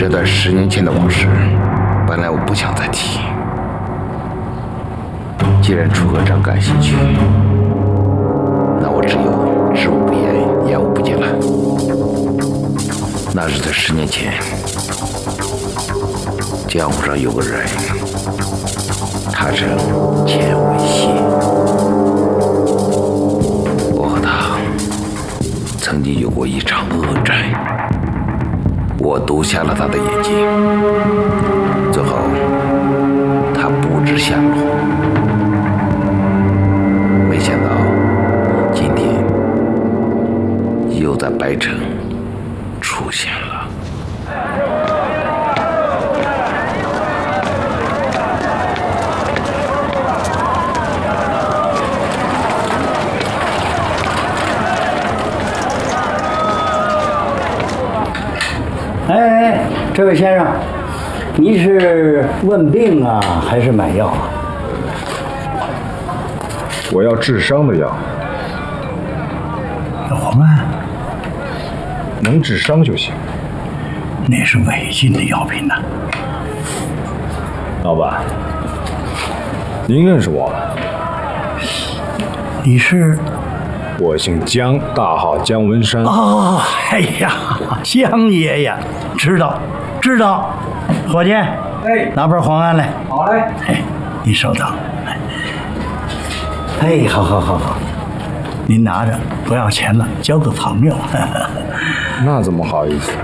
这段10年前的往事，本来我不想再提。既然楚科长感兴趣，那我只有知无不言，言无不尽了。那是在10年前，江湖上有个人，他称钱伟熙。我和他曾经有过一场恶战，我毒瞎了他的眼睛，最后他不知下落。没想到今天又在白城出现了。 哎，这位先生，你是问病啊，还是买药啊？ 我要治伤的药。 有吗？ 能治伤就行。 那是违禁的药品呐。 老板，您认识我吗？ 你是？ 我姓江，大号江文山。 哦，哎呀，江爷爷，知道。伙计，拿包黄安来。 好嘞。 你稍等。好，您拿着，不要钱了，交个朋友。 那怎么好意思？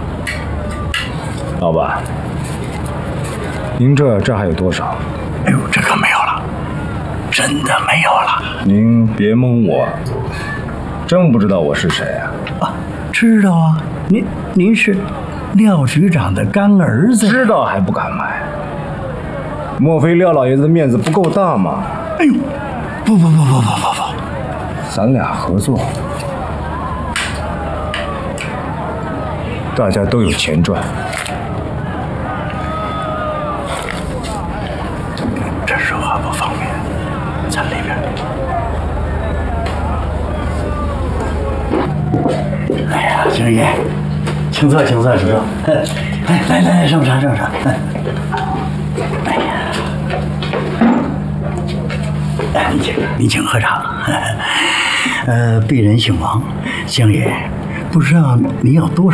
老板，您这还有多少？ 哎呦，这可没有了，真的没有了。 您别蒙我，真不知道我是谁啊？ 知道啊，您是廖局长的干儿子。 知道还不敢买？莫非廖老爷子的面子不够大吗？ 哎呦，不， 咱俩合作，大家都有钱赚。 这说话不方便，咱里边。哎呀，江爷，请坐。来，上茶。哎呀，你请喝茶。鄙人姓王，江爷，不知道你有多少